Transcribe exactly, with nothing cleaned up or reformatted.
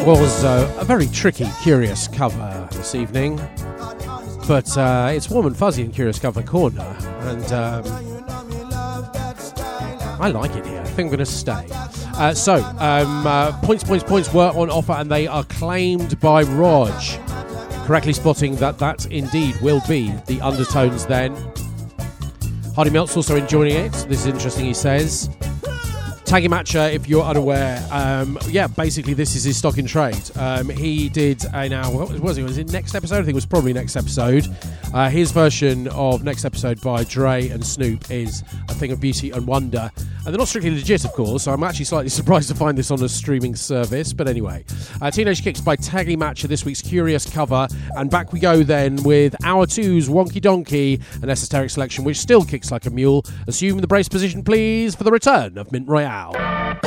was uh, a very tricky Curious cover this evening, but uh, it's warm and fuzzy in Curious Cover Corner, and um, I like it here. I think I'm going to stay. Uh, so, um, uh, points, points, points were on offer, and they are claimed by Rog, correctly spotting that that indeed will be the Undertones then. Hardy Melt's also enjoying it. This is interesting, he says. Taggy Matcha, if you're unaware, um, yeah, basically this is his stock in trade. Um, he did a now, what was it? Was it next episode? I think it was probably next episode. Uh, his version of next episode by Dre and Snoop is A Thing of Beauty and Wonder. And they're not strictly legit, of course, so I'm actually slightly surprised to find this on a streaming service. But anyway, uh, Teenage Kicks by Taggy Matcha, this week's Curious cover. And back we go then with Hour two's Wonky Donkey, an esoteric selection which still kicks like a mule. Assume the brace position, please, for the return of Mint Royale.